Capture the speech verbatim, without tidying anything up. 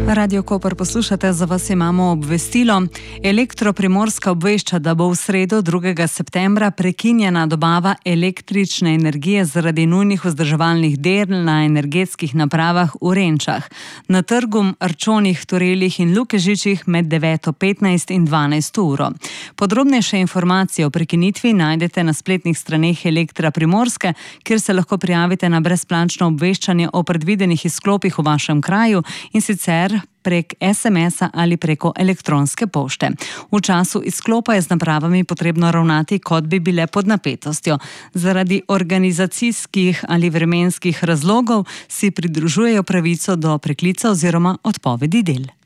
Radio Koper poslušate, za vas imamo obvestilo. Elektro Primorska obvešča, da bo v sredo drugega septembra prekinjena dobava električne energije zaradi nujnih vzdrževalnih del na energetskih napravah v Renčah, na trgu Arčonih, Torelih in Lukežičih med deveto petnajst in dvanajsto uro. Podrobnejše informacije o prekinitvi najdete na spletnih straneh Elektra Primorske, kjer se lahko prijavite na brezplačno obveščanje o predvidenih izklopih v vašem kraju, in sicer prek es em es-a ali preko elektronske pošte. V času izklopa je z napravami potrebno ravnati, kot bi bile pod napetostjo. Zaradi organizacijskih ali vremenskih razlogov si pridružujejo pravico do preklica oziroma odpovedi del.